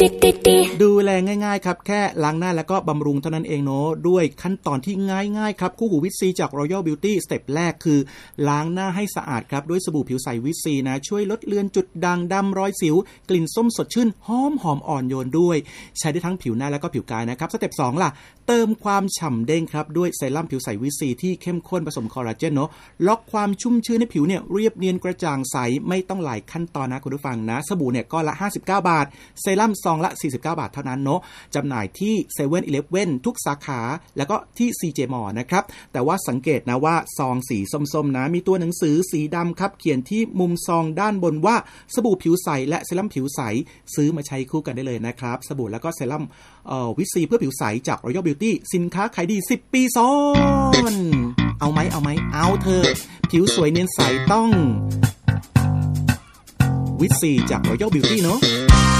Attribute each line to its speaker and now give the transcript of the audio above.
Speaker 1: ดูแลง่ายๆครับแค่ล้างหน้าแล้วก็บำรุงเท่านั้นเองเนาะด้วยขั้นตอนที่ง่ายๆครับคู่หูวิตซีจาก Royal Beauty สเต็ปแรกคือล้างหน้าให้สะอาดครับด้วยสบู่ผิวใสวิตซีนะช่วยลดเลือนจุดด่างดำรอยสิวกลิ่นส้มสดชื่นหอมอ่อนโยนด้วยใช้ได้ทั้งผิวหน้าแล้วก็ผิวกายนะครับสเต็ป2ล่ะเติมความฉ่ำเด้งครับด้วยเซรั่มผิวใสวิตซีที่เข้มข้นผสมคอลลาเจนเนาะล็อกความชุ่มชื้นให้ผิวเนี่ยเรียบเนียนกระจ่างใสไม่ต้องหลายขั้นตอนนะคุณผู้ฟังนะสบู่เนี่ยก้อนละ59 บาทเซรั่มซองละ49 บาทเท่านั้นเนาะจำหน่ายที่ 7-Eleven ทุกสาขาแล้วก็ที่ CJ Mall นะครับแต่ว่าสังเกตนะว่าซองสีส้มๆนะมีตัวหนังสือสีดำครับเขียนที่มุมซองด้านบนว่าสบู่ผิวใสและเซรั่มผิวใสซื้อมาใช้คู่กันได้เลยนะครับสบู่แล้วก็เซรั่มวิตซีเพื่อผิวใสจาก Royal Beauty สินค้าขายดี10 ปีซ้อนเอาไหมเอาเธอผิวสวยเนียนใสต้องวิตซีจาก Royal Beauty เนาะ